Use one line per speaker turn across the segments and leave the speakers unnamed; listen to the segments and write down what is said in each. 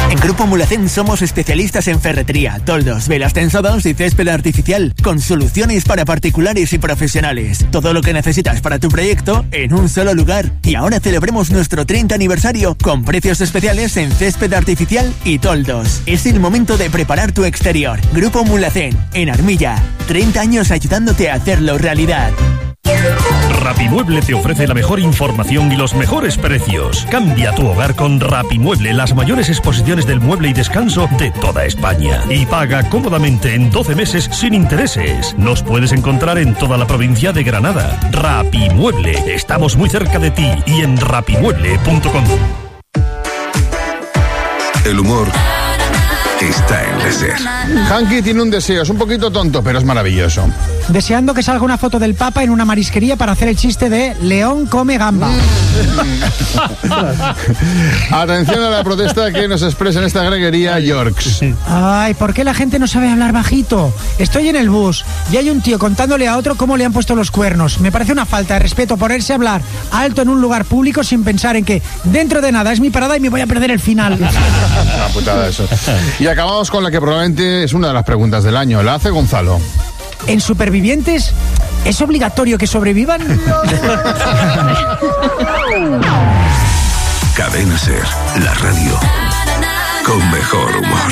En Grupo Mulhacén somos especialistas en ferretería, toldos, velas tensadas y césped artificial, con soluciones para particulares y profesionales. Todo lo que necesitas para tu proyecto en un solo lugar. Y ahora celebremos nuestro 30 aniversario con precios especiales en césped artificial y toldos. Es el momento de preparar tu exterior. Grupo Mulhacén, en Armilla. 30 años ayudándote a hacerlo realidad.
Rapimueble te ofrece la mejor información y los mejores precios. Cambia tu hogar con Rapimueble, las mayores exposiciones del mueble y descanso de toda España. Y paga cómodamente en 12 meses sin intereses. Nos puedes encontrar en toda la provincia de Granada. Rapimueble, estamos muy cerca de ti y en rapimueble.com.
El humor está en la SER.
Hanky tiene un deseo, es un poquito tonto, pero es maravilloso.
Deseando que salga una foto del Papa en una marisquería para hacer el chiste de León come gamba.
Atención a la protesta que nos expresa en esta greguería Yorks.
Ay, ¿por qué la gente no sabe hablar bajito? Estoy en el bus y hay un tío contándole a otro cómo le han puesto los cuernos. Me parece una falta de respeto ponerse a hablar alto en un lugar público sin pensar en que dentro de nada es mi parada y me voy a perder el final.
Una putada eso. Y acabamos con la que probablemente es una de las preguntas del año. La hace Gonzalo.
¿En Supervivientes es obligatorio que sobrevivan?
Cadena SER, la radio con mejor humor.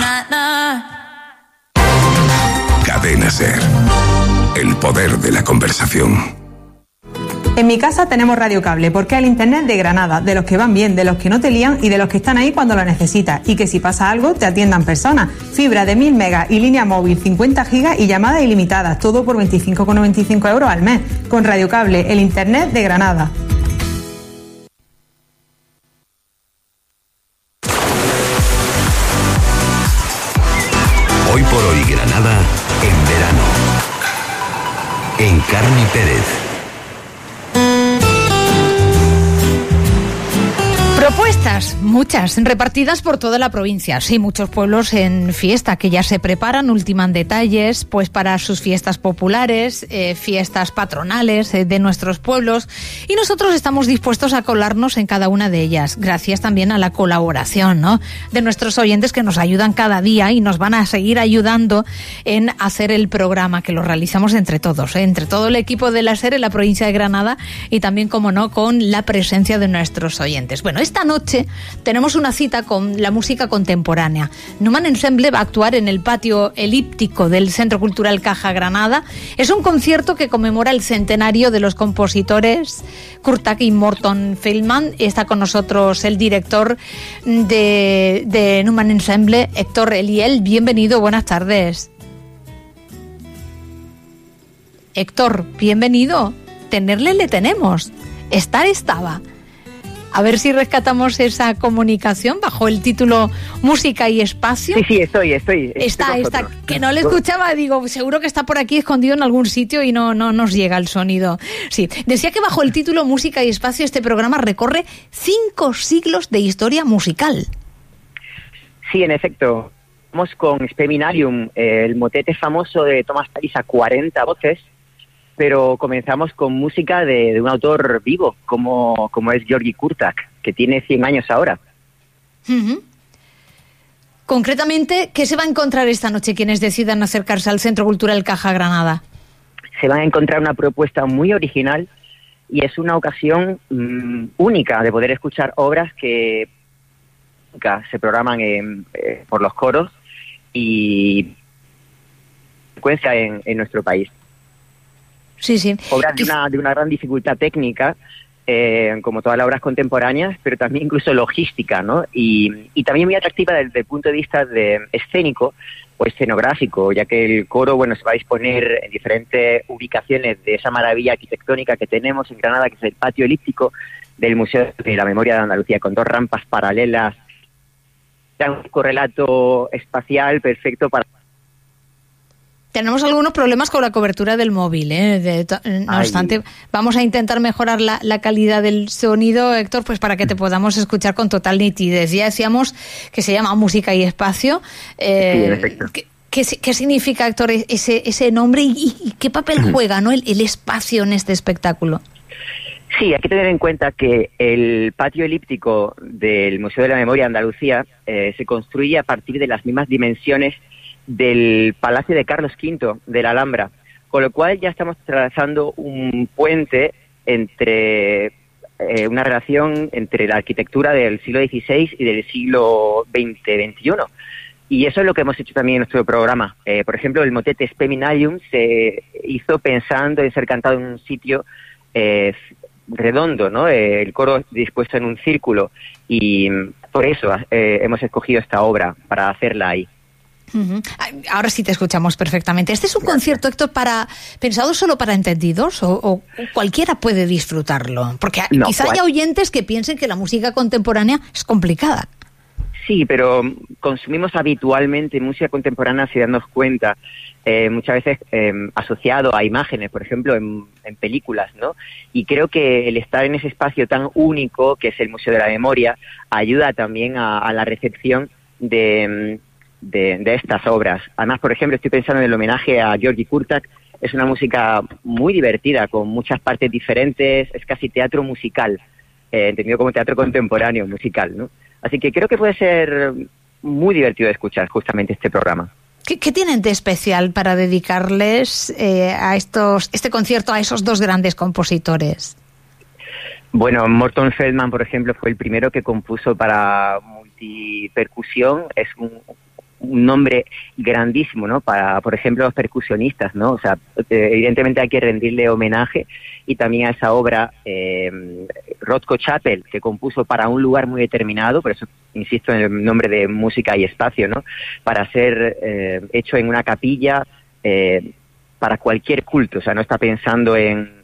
Cadena SER, el poder de la conversación.
En mi casa tenemos radiocable porque es el internet de Granada, de los que van bien, de los que no te lían y de los que están ahí cuando lo necesitas y que si pasa algo te atiendan personas. Fibra de 1000 megas y línea móvil 50 gigas y llamadas ilimitadas, todo por 25,95 euros al mes. Con radiocable, el internet de Granada.
Hoy por hoy Granada en verano. En Carmi Pérez.
Propuestas, muchas, repartidas por toda la provincia. Sí, muchos pueblos en fiesta que ya se preparan, ultiman detalles pues para sus fiestas populares, fiestas patronales de nuestros pueblos, y nosotros estamos dispuestos a colarnos en cada una de ellas, gracias también a la colaboración, ¿no?, de nuestros oyentes que nos ayudan cada día y nos van a seguir ayudando en hacer el programa, que lo realizamos entre todos, entre todo el equipo de la SER en la provincia de Granada y también, como no, con la presencia de nuestros oyentes. Bueno, esta noche tenemos una cita con la música contemporánea. Numan Ensemble va a actuar en el patio elíptico del Centro Cultural Caja Granada. Es un concierto que conmemora el centenario de los compositores Kurtak y Morton Feldman. Está con nosotros el director de Numan Ensemble, Héctor Eliel. Bienvenido, buenas tardes. Héctor, bienvenido. Tenerle le tenemos. Estar estaba. A ver si rescatamos esa comunicación bajo el título Música y Espacio.
Sí, estoy
Está, que no le escuchaba, digo, seguro que está por aquí escondido en algún sitio y no nos llega el sonido. Sí, decía que bajo el título Música y Espacio este programa recorre 5 siglos de historia musical.
Sí, en efecto. Vamos con Speminarium, el motete famoso de Tomás París a 40 voces, pero comenzamos con música de un autor vivo, como es György Kurtak, que tiene 100 años ahora.
Uh-huh. Concretamente, ¿qué se va a encontrar esta noche quienes decidan acercarse al Centro Cultural Caja Granada?
Se van a encontrar una propuesta muy original y es una ocasión única de poder escuchar obras que se programan por los coros y frecuencia en nuestro país.
Sí.
Obras de una gran dificultad técnica, como todas las obras contemporáneas, pero también incluso logística, ¿no? Y también muy atractiva desde el punto de vista de escénico o escenográfico, ya que el coro, se va a disponer en diferentes ubicaciones de esa maravilla arquitectónica que tenemos en Granada, que es el patio elíptico del Museo de la Memoria de Andalucía, con 2 rampas paralelas, un correlato espacial perfecto para...
Tenemos algunos problemas con la cobertura del móvil, no obstante, vamos a intentar mejorar la calidad del sonido, Héctor, pues para que te podamos escuchar con total nitidez. Ya decíamos que se llama Música y Espacio.
Sí, en efecto.
¿Qué significa, Héctor, ese nombre y qué papel juega, ¿no, el espacio en este espectáculo?
Sí, hay que tener en cuenta que el patio elíptico del Museo de la Memoria de Andalucía se construye a partir de las mismas dimensiones del Palacio de Carlos V de la Alhambra, con lo cual ya estamos trazando un puente entre una relación entre la arquitectura del siglo XVI y del siglo XX-XXI. Y eso es lo que hemos hecho también en nuestro programa. Por ejemplo, el motete Speminalium se hizo pensando en ser cantado en un sitio redondo, ¿no? El coro dispuesto en un círculo, y por eso hemos escogido esta obra para hacerla ahí.
Uh-huh. Ahora sí te escuchamos perfectamente. ¿Este es un concierto, Héctor, pensado solo para entendidos o cualquiera puede disfrutarlo? Porque quizá haya oyentes que piensen que la música contemporánea es complicada.
Sí, pero consumimos habitualmente música contemporánea sin darnos cuenta, muchas veces asociado a imágenes, por ejemplo, en películas, ¿no? Y creo que el estar en ese espacio tan único que es el Museo de la Memoria ayuda también a la recepción de estas obras. Además, por ejemplo, estoy pensando en el homenaje a György Kurták. Es una música muy divertida, con muchas partes diferentes, es casi teatro musical, entendido como teatro contemporáneo musical, ¿no? Así que creo que puede ser muy divertido de escuchar justamente este programa.
¿Qué tienen de especial para dedicarles este concierto a esos dos grandes compositores?
Bueno, Morton Feldman, por ejemplo, fue el primero que compuso para multipercusión. Es un nombre grandísimo, ¿no? Para, por ejemplo, los percusionistas, ¿no? O sea, evidentemente hay que rendirle homenaje, y también a esa obra Rothko Chapel, que compuso para un lugar muy determinado, por eso insisto en el nombre de música y espacio, ¿no? Para ser hecho en una capilla para cualquier culto, o sea, no está pensando en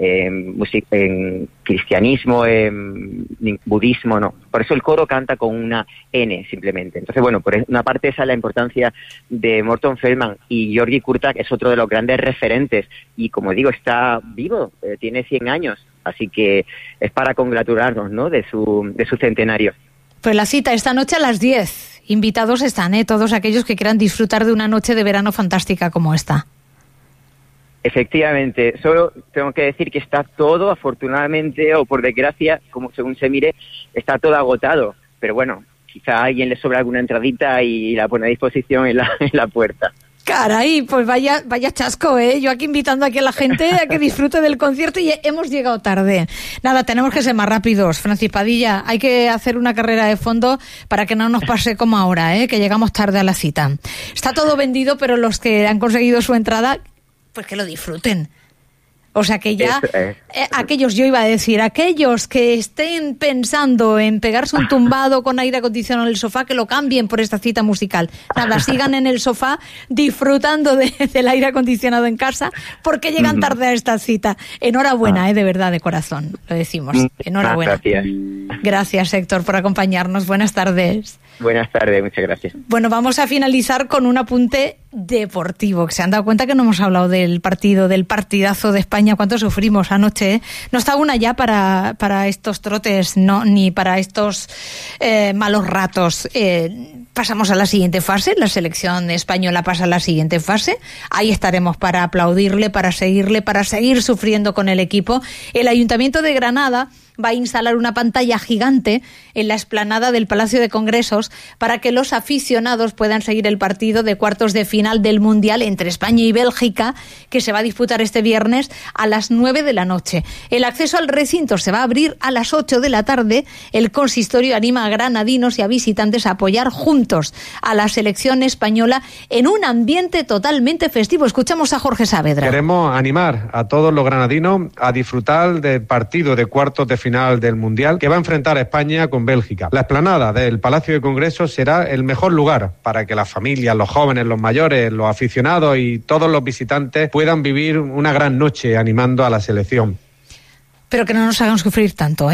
cristianismo, en budismo, no. Por eso el coro canta con una N simplemente. Entonces, bueno, por una parte esa es la importancia de Morton Feldman, y György Kurták es otro de los grandes referentes, y como digo, está vivo, tiene 100 años, así que es para congratularnos, ¿no?, de su centenario.
Pues la cita esta noche a las 10. Invitados están, todos aquellos que quieran disfrutar de una noche de verano fantástica como esta.
Efectivamente, solo tengo que decir que está todo, afortunadamente o por desgracia, como según se mire, está todo agotado. Pero bueno, quizá a alguien le sobra alguna entradita y la pone a disposición en la puerta.
Caray, pues vaya chasco, Yo aquí invitando aquí a la gente a que disfrute del concierto y hemos llegado tarde. Nada, tenemos que ser más rápidos. Francis Padilla, hay que hacer una carrera de fondo para que no nos pase como ahora, que llegamos tarde a la cita. Está todo vendido, pero los que han conseguido su entrada, pues que lo disfruten. O sea que ya, aquellos que estén pensando en pegarse un tumbado con aire acondicionado en el sofá, que lo cambien por esta cita musical. Nada, sigan en el sofá disfrutando del aire acondicionado en casa, porque llegan tarde a esta cita. Enhorabuena, de verdad, de corazón, lo decimos. Enhorabuena. Gracias, Héctor, por acompañarnos. Buenas tardes.
Buenas tardes, muchas gracias.
Bueno, vamos a finalizar con un apunte deportivo, que se han dado cuenta que no hemos hablado del partidazo de España. ¿Cuánto sufrimos anoche? No está una ya para estos trotes, no, ni para estos malos ratos. Pasamos a la siguiente fase, la selección española pasa a la siguiente fase. Ahí estaremos para aplaudirle, para seguirle, para seguir sufriendo con el equipo. El Ayuntamiento de Granada va a instalar una pantalla gigante en la explanada del Palacio de Congresos para que los aficionados puedan seguir el partido de cuartos de final del Mundial entre España y Bélgica, que se va a disputar este viernes a las 9 de la noche. El acceso al recinto se va a abrir a las 8 de la tarde. El consistorio anima a granadinos y a visitantes a apoyar juntos a la selección española en un ambiente totalmente festivo. Escuchamos a Jorge Saavedra.
Queremos animar a todos los granadinos a disfrutar del partido de cuartos de final del Mundial que va a enfrentar a España con Bélgica. La explanada del Palacio de Congresos será el mejor lugar para que las familias, los jóvenes, los mayores, los aficionados y todos los visitantes puedan vivir una gran noche animando a la selección.
Pero que no nos hagan sufrir tanto,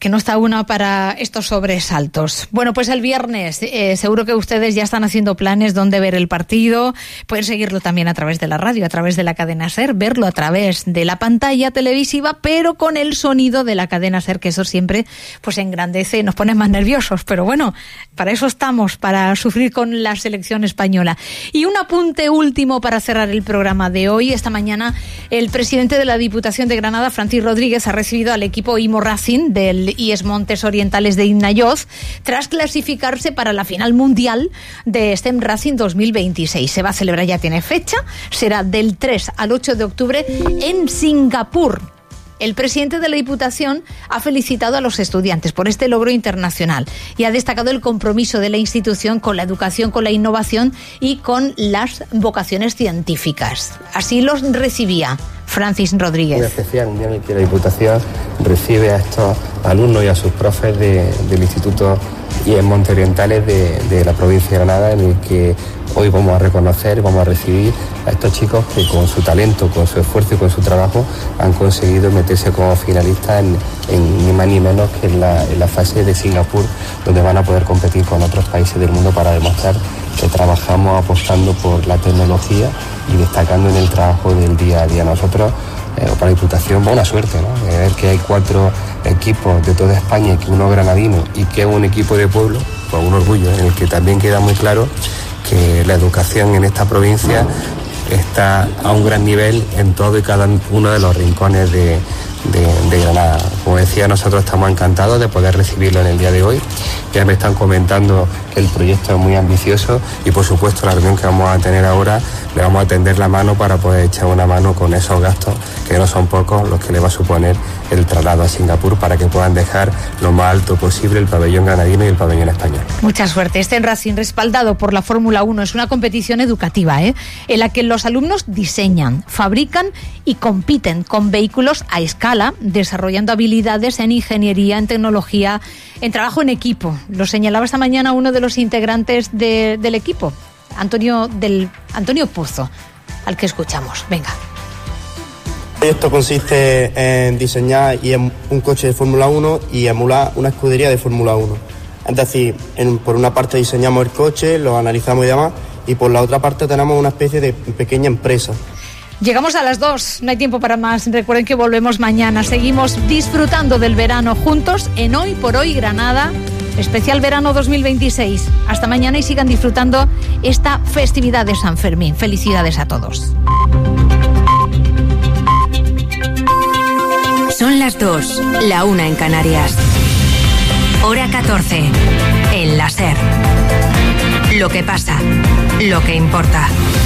que no está una para estos sobresaltos. Bueno, pues el viernes seguro que ustedes ya están haciendo planes dónde ver el partido. Pueden seguirlo también a través de la radio, a través de la cadena SER, verlo a través de la pantalla televisiva, pero con el sonido de la cadena SER, que eso siempre pues engrandece y nos pone más nerviosos. Pero bueno, para eso estamos, para sufrir con la selección española. Y un apunte último para cerrar el programa de hoy. Esta mañana el presidente de la Diputación de Granada, Francis Rodríguez, ha recibido al equipo Imo Racing del IES Montes Orientales de Innayoz tras clasificarse para la final mundial de STEM Racing 2026. Se va a celebrar, ya tiene fecha, será del 3 al 8 de octubre en Singapur. El presidente de la Diputación ha felicitado a los estudiantes por este logro internacional y ha destacado el compromiso de la institución con la educación, con la innovación y con las vocaciones científicas. Así los recibía Francis Rodríguez.
Muy especial, un día en el que la Diputación recibe a estos alumnos y a sus profes del Instituto IES Montes Orientales de la provincia de Granada, en el que hoy vamos a reconocer, vamos a recibir a estos chicos que con su talento, con su esfuerzo y con su trabajo han conseguido meterse como finalistas en ni más ni menos que en la fase de Singapur, donde van a poder competir con otros países del mundo para demostrar que trabajamos apostando por la tecnología y destacando en el trabajo del día a día. Nosotros, para la Diputación, buena suerte, ¿no? Ver que hay 4 equipos de toda España, que uno granadino y que es un equipo de pueblo, pues un orgullo, en el que también queda muy claro que la educación en esta provincia está a un gran nivel en todo y cada uno de los rincones de Granada. Como decía, nosotros estamos encantados de poder recibirlo en el día de hoy. Ya me están comentando que el proyecto es muy ambicioso y, por supuesto, la reunión que vamos a tener ahora le vamos a tender la mano para poder echar una mano con esos gastos, que no son pocos, los que le va a suponer el traslado a Singapur, para que puedan dejar lo más alto posible el pabellón granadino y el pabellón español.
Mucha suerte. Este Racing, respaldado por la Fórmula 1, es una competición educativa, en la que los alumnos diseñan, fabrican y compiten con vehículos a escala, desarrollando habilidades en ingeniería, en tecnología, en trabajo en equipo. Lo señalaba esta mañana uno de los integrantes del equipo, Antonio Pozo, al que escuchamos. Venga.
Esto consiste en diseñar un coche de Fórmula 1 y emular una escudería de Fórmula 1. Es decir, por una parte diseñamos el coche, lo analizamos y demás, y por la otra parte tenemos una especie de pequeña empresa.
Llegamos a las 2, no hay tiempo para más. Recuerden que volvemos mañana. Seguimos disfrutando del verano juntos en Hoy por Hoy Granada, especial verano 2026. Hasta mañana y sigan disfrutando esta festividad de San Fermín. Felicidades a todos.
Son las 2, la 1 en Canarias. Hora 14, en la SER. Lo que pasa, lo que importa.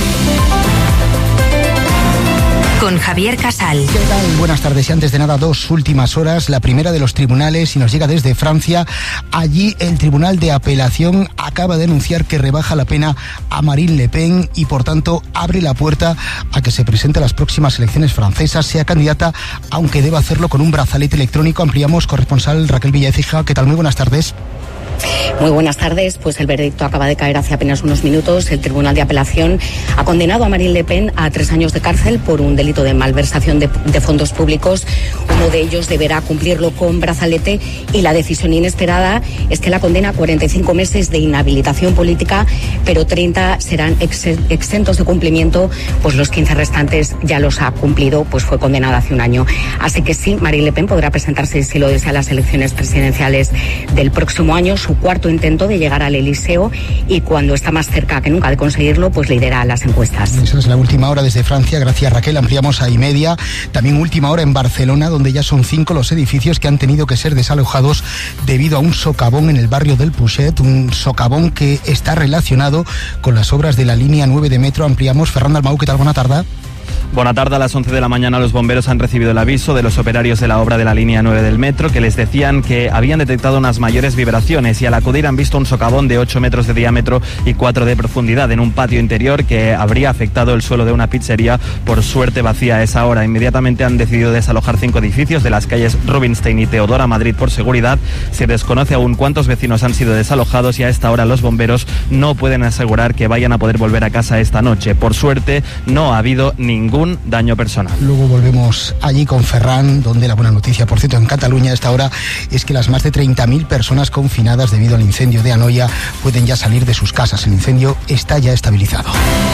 Con Javier Casal.
¿Qué tal? Buenas tardes. Y antes de nada, 2 últimas horas. La primera de los tribunales, y nos llega desde Francia. Allí el Tribunal de Apelación acaba de anunciar que rebaja la pena a Marine Le Pen y, por tanto, abre la puerta a que se presente a las próximas elecciones francesas, sea candidata, aunque deba hacerlo con un brazalete electrónico. Ampliamos, corresponsal Raquel Villaécija. ¿Qué tal? Muy buenas tardes.
Muy buenas tardes. Pues el veredicto acaba de caer hace apenas unos minutos. El Tribunal de Apelación ha condenado a Marine Le Pen a 3 años de cárcel por un delito de malversación de fondos públicos. Uno de ellos deberá cumplirlo con brazalete y la decisión inesperada es que la condena a 45 meses de inhabilitación política, pero 30 serán exentos de cumplimiento, pues los 15 restantes ya los ha cumplido, pues fue condenada hace un año. Así que sí, Marine Le Pen podrá presentarse, si lo desea, a las elecciones presidenciales del próximo año, su cuarto intento de llegar al Eliseo, y cuando está más cerca que nunca de conseguirlo, pues lidera las encuestas.
Esa es la última hora desde Francia. Gracias, Raquel. Ampliamos a Y-media. También última hora en Barcelona, donde ya son 5 los edificios que han tenido que ser desalojados debido a un socavón en el barrio del Puget, un socavón que está relacionado con las obras de la línea 9 de metro. Ampliamos. Fernando Almau, ¿qué tal? Buena tarde.
Buena tarde. A las 11 de la mañana los bomberos han recibido el aviso de los operarios de la obra de la línea 9 del metro, que les decían que habían detectado unas mayores vibraciones, y al acudir han visto un socavón de 8 metros de diámetro y 4 de profundidad en un patio interior que habría afectado el suelo de una pizzería, por suerte vacía a esa hora. Inmediatamente han decidido desalojar 5 edificios de las calles Rubinstein y Teodora Madrid por seguridad. Se desconoce aún cuántos vecinos han sido desalojados y a esta hora los bomberos no pueden asegurar que vayan a poder volver a casa esta noche. Por suerte no ha habido ningún ningún daño personal.
Luego volvemos allí con Ferran, donde la buena noticia, por cierto, en Cataluña a esta hora es que las más de 30.000 personas confinadas debido al incendio de Anoia pueden ya salir de sus casas. El incendio está ya estabilizado.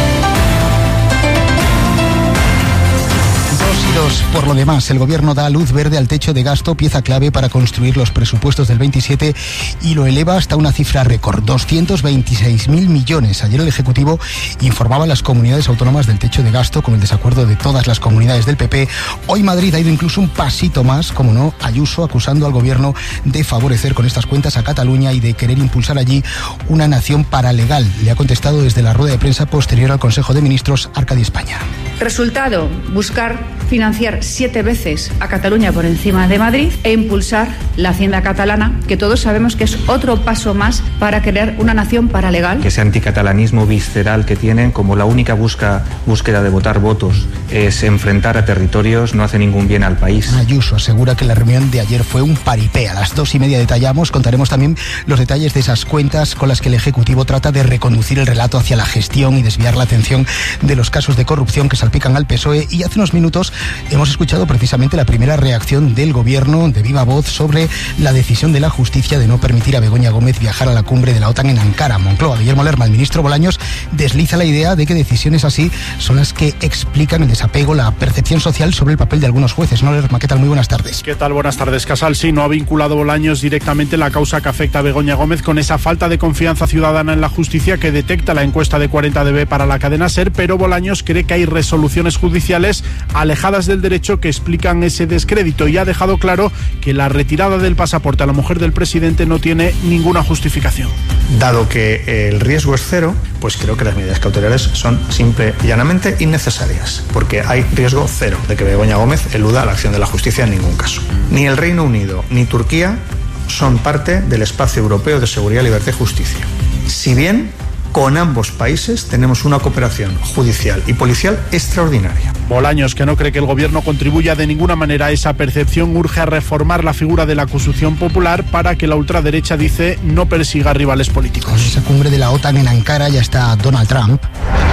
Por lo demás, el gobierno da luz verde al techo de gasto, pieza clave para construir los presupuestos del 27, y lo eleva hasta una cifra récord, 226.000 millones. Ayer el Ejecutivo informaba a las comunidades autónomas del techo de gasto con el desacuerdo de todas las comunidades del PP. Hoy Madrid ha ido incluso un pasito más, como no, Ayuso acusando al gobierno de favorecer con estas cuentas a Cataluña y de querer impulsar allí una nación paralegal. Le ha contestado desde la rueda de prensa posterior al Consejo de Ministros Arcadi España.
Resultado, buscar financiar 7 veces a Cataluña por encima de Madrid e impulsar la hacienda catalana, que todos sabemos que es otro paso más para crear una nación paralegal.
Que ese anticatalanismo visceral que tienen, como la única búsqueda de votar votos es enfrentar a territorios, no hace ningún bien al país.
Ayuso asegura que la reunión de ayer fue un paripé. A las 2:30 detallamos, contaremos también los detalles de esas cuentas con las que el Ejecutivo trata de reconducir el relato hacia la gestión y desviar la atención de los casos de corrupción que salpican al PSOE. Y hace unos minutos hemos escuchado precisamente la primera reacción del gobierno de viva voz sobre la decisión de la justicia de no permitir a Begoña Gómez viajar a la cumbre de la OTAN en Ankara, Moncloa. Guillermo Lerma, el ministro Bolaños, desliza la idea de que decisiones así son las que explican el desapego, la percepción social sobre el papel de algunos jueces. ¿No, Lerma? ¿Qué tal? Muy buenas tardes.
¿Qué tal? Buenas tardes, Casal. Sí, no ha vinculado Bolaños directamente la causa que afecta a Begoña Gómez con esa falta de confianza ciudadana en la justicia que detecta la encuesta de 40dB para la cadena SER, pero Bolaños cree que hay resoluciones judiciales alejadas del derecho que explican ese descrédito, y ha dejado claro que la retirada del pasaporte a la mujer del presidente no tiene ninguna justificación.
Dado que el riesgo es cero, pues creo que las medidas cautelares son simple y llanamente innecesarias, porque hay riesgo cero de que Begoña Gómez eluda la acción de la justicia en ningún caso. Ni el Reino Unido ni Turquía son parte del espacio europeo de seguridad, libertad y justicia. Si bien con ambos países tenemos una cooperación judicial y policial extraordinaria.
Bolaños, que no cree que el gobierno contribuya de ninguna manera a esa percepción, urge a reformar la figura de la acusación popular para que la ultraderecha, dice, no persiga rivales políticos.
En esa cumbre de la OTAN en Ankara ya está Donald Trump,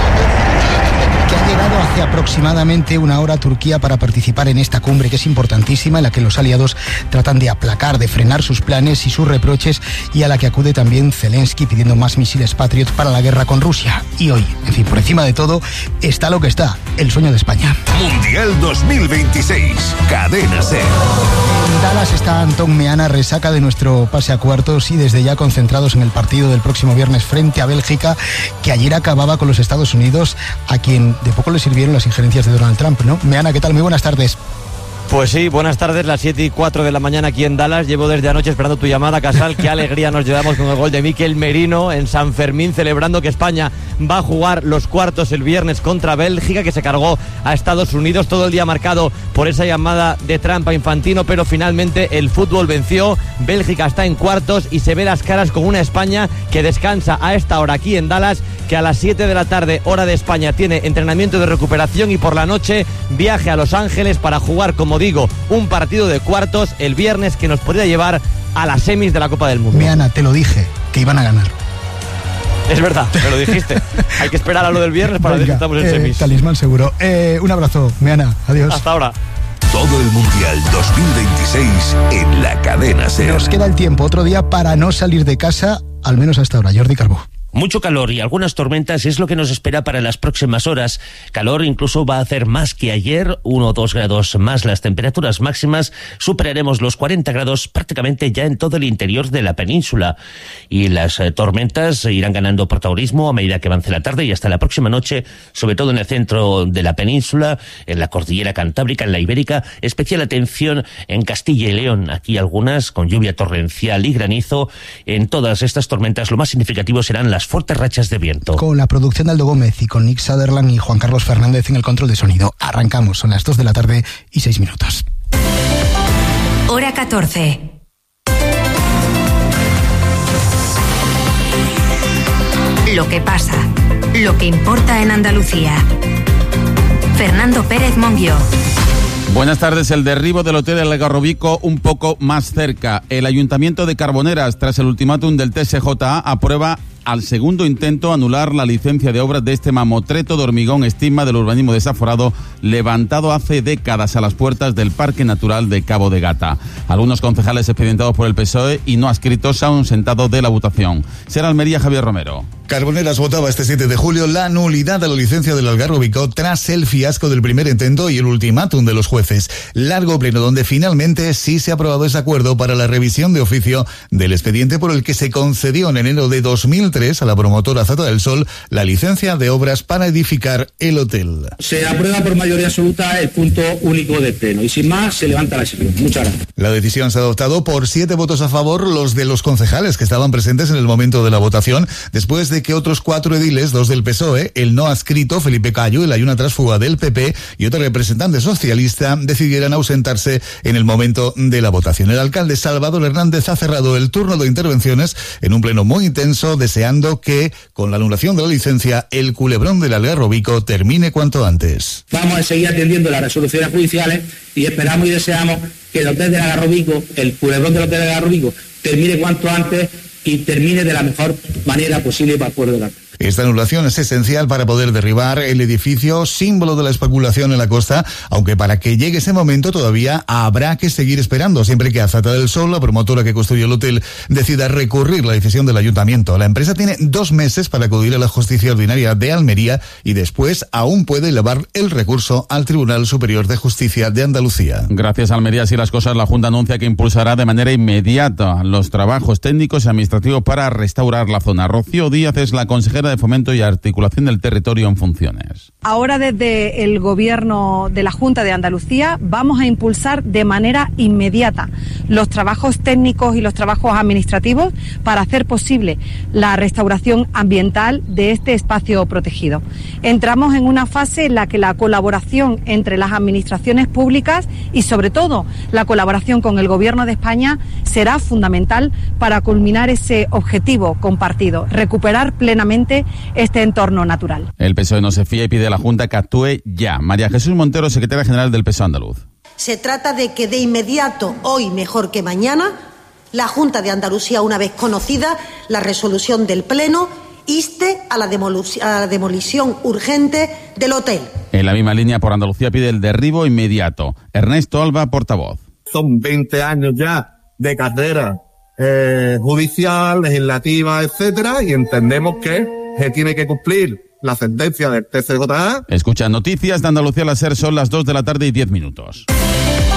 que ha llegado hace aproximadamente una hora a Turquía para participar en esta cumbre, que es importantísima, en la que los aliados tratan de aplacar, de frenar sus planes y sus reproches, y a la que acude también Zelensky pidiendo más misiles Patriot para la guerra con Rusia. Y hoy, en fin, por encima de todo, está lo que está, el sueño de España.
Mundial 2026, Cadena SER.
En Dallas está Antón Meana, resaca de nuestro pase a cuartos y desde ya concentrados en el partido del próximo viernes frente a Bélgica, que ayer acababa con los Estados Unidos, a quien de poco le sirvieron las injerencias de Donald Trump, ¿no? Meana, ¿qué tal? Muy buenas tardes.
Pues sí, buenas tardes, las 7:04 de la mañana aquí en Dallas. Llevo desde anoche esperando tu llamada, Casal. Qué alegría nos llevamos con el gol de Mikel Merino en San Fermín, celebrando que España va a jugar los cuartos el viernes contra Bélgica, que se cargó a Estados Unidos. Todo el día marcado por esa llamada de Trump a Infantino, pero finalmente el fútbol venció. Bélgica está en cuartos y se ve las caras con una España que descansa a esta hora aquí en Dallas, que a las 7 de la tarde, hora de España, tiene entrenamiento de recuperación y por la noche viaje a Los Ángeles para jugar, como digo, un partido de cuartos el viernes que nos podría llevar a las semis de la Copa del Mundo.
Meana, te lo dije, que iban a ganar.
Es verdad, me lo dijiste. Hay que esperar a lo del viernes para ver si estamos en semis.
Talismán seguro. Un abrazo, Meana. Adiós.
Hasta ahora.
Todo el Mundial 2026 en la Cadena SER.
Nos queda el tiempo, otro día para no salir de casa, al menos hasta ahora. Jordi Carbó.
Mucho calor y algunas tormentas es lo que nos espera para las próximas horas. Calor incluso va a hacer más que ayer, 1 o 2 grados más. Las temperaturas máximas superaremos los 40 grados prácticamente ya en todo el interior de la península. Y las tormentas irán ganando protagonismo a medida que avance la tarde y hasta la próxima noche, sobre todo en el centro de la península, en la cordillera cantábrica, en la ibérica. Especial atención en Castilla y León. Aquí algunas con lluvia torrencial y granizo. En todas estas tormentas lo más significativo serán las fuertes rachas de viento.
Con la producción de Aldo Gómez y con Nick Sutherland y Juan Carlos Fernández en el control de sonido. Arrancamos, son las 2 de la tarde y 6 minutos.
Hora 14. Lo que pasa, lo que importa en Andalucía. Fernando Pérez Monguió.
Buenas tardes. El derribo del hotel del Algarrobico un poco más cerca. El Ayuntamiento de Carboneras, tras el ultimátum del TSJA, aprueba al segundo intento anular la licencia de obras de este mamotreto de hormigón estigma del urbanismo desaforado levantado hace décadas a las puertas del Parque Natural de Cabo de Gata. Algunos concejales expedientados por el PSOE y no adscritos se han ausentado de la votación. Será Almería, Javier Romero.
Carboneras votaba este 7 de julio la nulidad de la licencia del Algarrobico tras el fiasco del primer intento y el ultimátum de los jueces. Largo pleno donde finalmente sí se ha aprobado ese acuerdo para la revisión de oficio del expediente por el que se concedió en enero de 2003 a la promotora Zata del Sol la licencia de obras para edificar el hotel.
Se aprueba por mayoría absoluta el punto único de pleno y sin más se levanta la sesión. Muchas gracias.
La decisión se ha adoptado por 7 votos a favor, los de los concejales que estaban presentes en el momento de la votación, después de que otros 4 ediles, 2 del PSOE, el no adscrito Felipe Cayo, el ayuna tránsfuga del PP y otro representante socialista decidieran ausentarse en el momento de la votación. El alcalde Salvador Hernández ha cerrado el turno de intervenciones en un pleno muy intenso, deseando que, con la anulación de la licencia, el culebrón del Algarrobico termine cuanto antes.
Vamos a seguir atendiendo las resoluciones judiciales y esperamos y deseamos que el hotel del Algarrobico, el culebrón del hotel del Algarrobico, termine cuanto antes y termine de la mejor manera posible para el pueblo de Gata.
Esta anulación es esencial para poder derribar el edificio, símbolo de la especulación en la costa, aunque para que llegue ese momento todavía habrá que seguir esperando, siempre que Zata del Sol, la promotora que construyó el hotel, decida recurrir la decisión del ayuntamiento. La empresa tiene 2 meses para acudir a la justicia ordinaria de Almería y después aún puede elevar el recurso al Tribunal Superior de Justicia de Andalucía.
Gracias, Almería. Así las cosas, la Junta anuncia que impulsará de manera inmediata los trabajos técnicos y administrativos para restaurar la zona. Rocío Díaz es la consejera de Fomento y Articulación del Territorio en funciones.
Ahora desde el Gobierno de la Junta de Andalucía vamos a impulsar de manera inmediata los trabajos técnicos y los trabajos administrativos para hacer posible la restauración ambiental de este espacio protegido. Entramos en una fase en la que la colaboración entre las administraciones públicas y sobre todo la colaboración con el Gobierno de España será fundamental para culminar ese objetivo compartido, recuperar plenamente este entorno natural.
El PSOE no se fía y pide a la Junta que actúe ya. María Jesús Montero, secretaria general del PSOE andaluz.
Se trata de que de inmediato, hoy mejor que mañana, la Junta de Andalucía, una vez conocida la resolución del Pleno, inste a la demolición urgente del hotel.
En la misma línea, Por Andalucía pide el derribo inmediato. Ernesto Alba, portavoz.
Son 20 años ya de carrera judicial, legislativa, etcétera, y entendemos que se tiene que cumplir la sentencia del TCJA.
Escucha noticias de Andalucía, la SER, son las 2 de la tarde y 10 minutos.